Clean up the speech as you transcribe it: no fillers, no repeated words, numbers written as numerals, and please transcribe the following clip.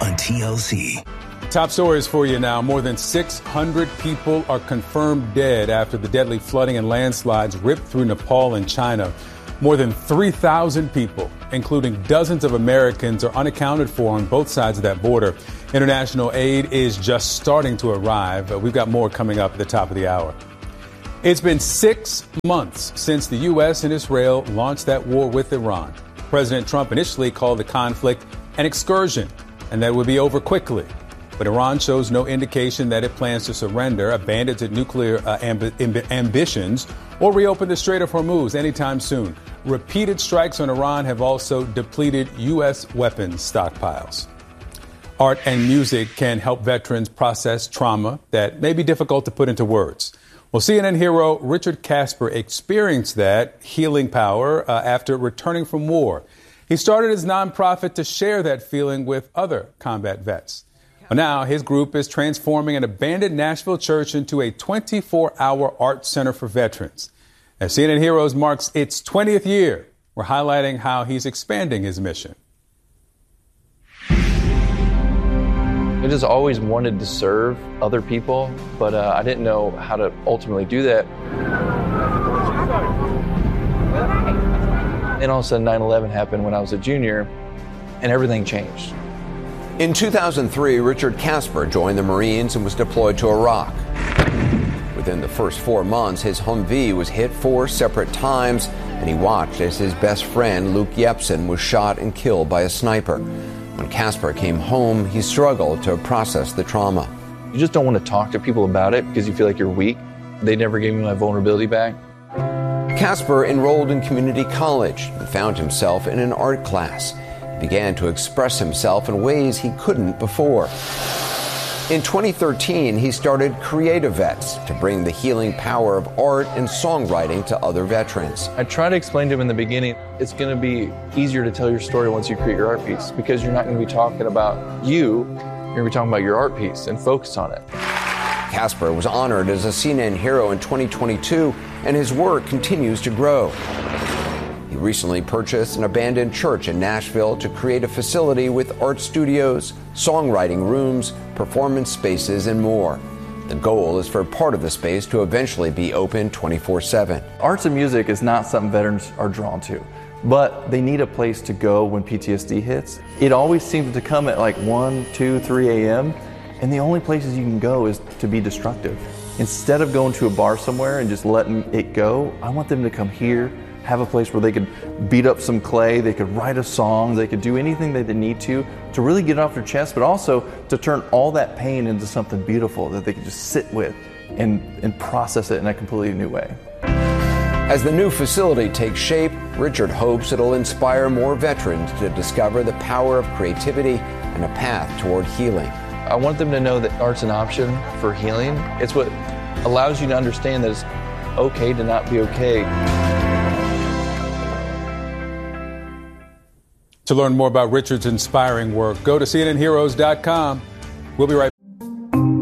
on TLC. Top stories for you now. More than 600 people are confirmed dead after the deadly flooding and landslides ripped through Nepal and China. More than 3,000 people, including dozens of Americans, are unaccounted for on both sides of that border. International aid is just starting to arrive. We've got more coming up at the top of the hour. It's been 6 months since the U.S. and Israel launched that war with Iran. President Trump initially called the conflict an excursion and that it would be over quickly. But Iran shows no indication that it plans to surrender, abandon its nuclear ambitions, or reopen the Strait of Hormuz anytime soon. Repeated strikes on Iran have also depleted U.S. weapons stockpiles. Art and music can help veterans process trauma that may be difficult to put into words. Well, CNN hero Richard Casper experienced that healing power after returning from war. He started his nonprofit to share that feeling with other combat vets. Well, now his group is transforming an abandoned Nashville church into a 24-hour art center for veterans. As CNN Heroes marks its 20th year, we're highlighting how he's expanding his mission. I just always wanted to serve other people, but I didn't know how to ultimately do that. And all of a sudden 9/11 happened when I was a junior, and everything changed. In 2003, Richard Casper joined the Marines and was deployed to Iraq. Within the first 4 months, his Humvee was hit 4 separate times, and he watched as his best friend, Luke Yepsen, was shot and killed by a sniper. When Casper came home, he struggled to process the trauma. You just don't want to talk to people about it because you feel like you're weak. They never gave me my vulnerability back. Casper enrolled in community college and found himself in an art class. He began to express himself in ways he couldn't before. In 2013, he started Creative Vets to bring the healing power of art and songwriting to other veterans. I try to explain to him in the beginning, it's going to be easier to tell your story once you create your art piece because you're not going to be talking about you, you're going to be talking about your art piece and focus on it. Casper was honored as a CNN hero in 2022, and his work continues to grow. He recently purchased an abandoned church in Nashville to create a facility with art studios, songwriting rooms, performance spaces, and more. The goal is for part of the space to eventually be open 24/7. Arts and music is not something veterans are drawn to, but they need a place to go when PTSD hits. It always seems to come at like 1, 2, 3 a.m., and the only places you can go is to be destructive. Instead of going to a bar somewhere and just letting it go, I want them to come here, have a place where they could beat up some clay, they could write a song, they could do anything that they need to really get it off their chest, but also to turn all that pain into something beautiful that they could just sit with and process it in a completely new way. As the new facility takes shape, Richard hopes it'll inspire more veterans to discover the power of creativity and a path toward healing. I want them to know that art's an option for healing. It's what allows you to understand that it's okay to not be okay. To learn more about Richard's inspiring work, go to CNNHeroes.com. We'll be right back.